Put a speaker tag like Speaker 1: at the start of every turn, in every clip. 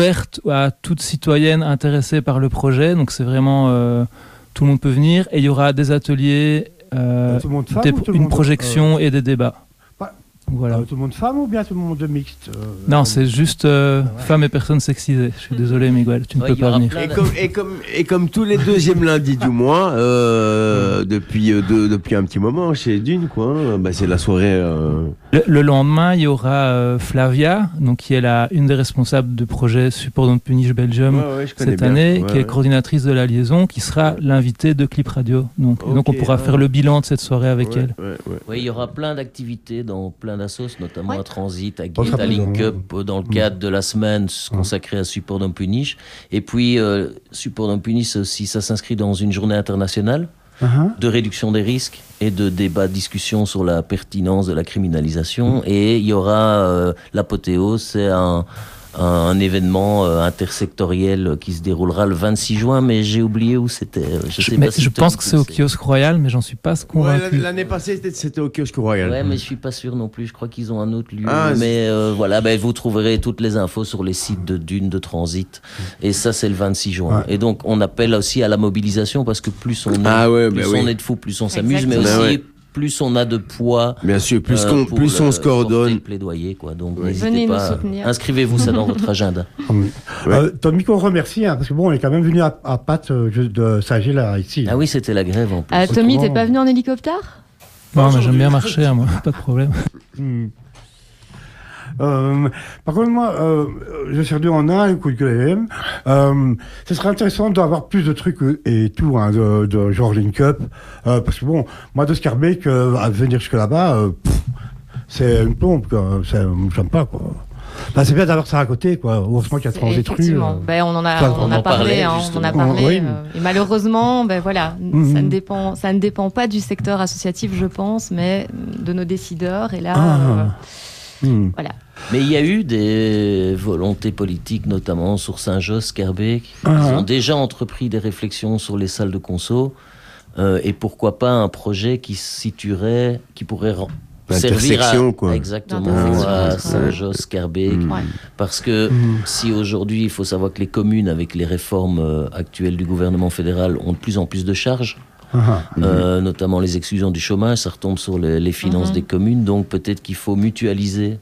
Speaker 1: ouverte à toute citoyenne intéressée par le projet. Donc c'est vraiment tout le monde peut venir. Et il y aura des ateliers, une projection et des débats. Voilà.
Speaker 2: Tout le monde femme ou bien tout le monde mixte
Speaker 1: Non, c'est juste femmes et personnes sexisées. Je suis désolé, Miguel, tu ne peux pas venir.
Speaker 3: Et comme tous les deuxièmes lundis du mois, depuis un petit moment chez Dune, quoi. C'est la soirée.
Speaker 1: Le lendemain, il y aura Flavia, donc qui est une des responsables du projet Support Don't Punish Belgium cette année, qui est coordinatrice de la liaison, qui sera l'invitée de Clip Radio. Donc on pourra faire le bilan de cette soirée avec elle.
Speaker 4: Oui, il y aura plein d'activités dans plein d'assos, notamment à Transit, à Gate, à Link Up, dans le cadre de la semaine consacrée à Support Don't Punish. Et puis, Support Don't Punish aussi, ça s'inscrit dans une journée internationale de réduction des risques et de débat, discussion sur la pertinence de la criminalisation. Et il y aura l'apothéose, c'est un événement intersectoriel qui se déroulera le 26 juin, mais j'ai oublié où c'était.
Speaker 1: Je pense que c'est au Kiosque Royal, mais j'en suis pas convaincu.
Speaker 3: L'année passée, c'était au Kiosque Royal.
Speaker 4: Ouais, mais je suis pas sûr non plus. Je crois qu'ils ont un autre lieu. Mais voilà, vous trouverez toutes les infos sur les sites de Dune, de Transit. Et ça, c'est le 26 juin. Ouais. Et donc, on appelle aussi à la mobilisation parce que plus on est de fous, plus on s'amuse, mais aussi plus on a de poids,
Speaker 3: bien sûr, plus on se coordonne,
Speaker 4: plaidoyer, quoi. Donc
Speaker 5: venez
Speaker 4: n'hésitez pas, inscrivez-vous ça dans votre agenda.
Speaker 2: Tommy, qu'on remercie, parce que on est quand même venu à Pâtes de Saint-Gilles là ici.
Speaker 4: Ah oui, c'était la grève en plus.
Speaker 5: Tommy, t'es pas venu en hélicoptère?
Speaker 1: Non, mais j'aime bien marcher, moi, pas de problème.
Speaker 2: Par contre, moi, je suis en un coup de LM. Ce serait intéressant d'avoir plus de trucs et tout, de genre Link Up. Parce que moi, de Scarbeck, à venir jusque là-bas, c'est une pompe, quoi. J'aime pas, quoi. C'est bien d'avoir ça à côté, quoi. Heureusement qu'il y a Transit Rue.
Speaker 5: On en a parlé. Et malheureusement, ça ne dépend pas du secteur associatif, je pense, mais de nos décideurs. Et là, voilà.
Speaker 4: Mais il y a eu des volontés politiques, notamment sur Saint-Josse, Scarbeck, qui ont déjà entrepris des réflexions sur les salles de conso. Et pourquoi pas un projet qui pourrait servir à Saint-Josse, Scarbeck. Parce que si aujourd'hui, il faut savoir que les communes, avec les réformes actuelles du gouvernement fédéral, ont de plus en plus de charges, notamment les exclusions du chômage, ça retombe sur les finances des communes, donc peut-être qu'il faut mutualiser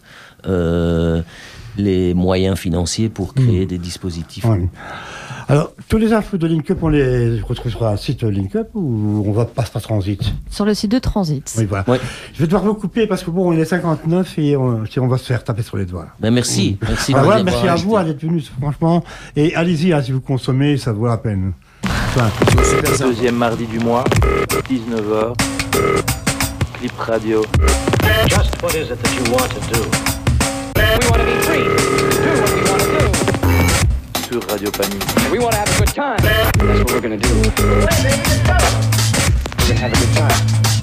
Speaker 4: les moyens financiers pour créer des dispositifs.
Speaker 2: Alors, tous les infos de Link Up, on les retrouve sur un site Link Up ou on va passer par Transit?
Speaker 5: Sur le site de Transit.
Speaker 2: Oui, voilà. Ouais. Je vais devoir vous couper parce que il est 59 et on va se faire taper sur les doigts.
Speaker 4: Merci. Merci
Speaker 2: à vous d'être venus, franchement. Et allez-y, si vous consommez, ça vaut la peine.
Speaker 6: Deuxième mardi du mois, 19h, Clip Radio.
Speaker 7: Just what is it that you want to do? We want to be free to do what we want to do.
Speaker 6: Sur Radio Panique.
Speaker 7: And we want to have a good time. That's what we're going to do. We're going to have a good time.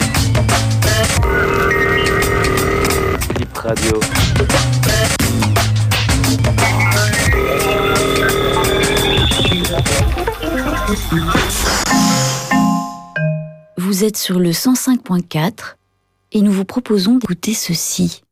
Speaker 6: Clip Radio.
Speaker 8: Vous êtes sur le 105.4 et nous vous proposons d'écouter ceci.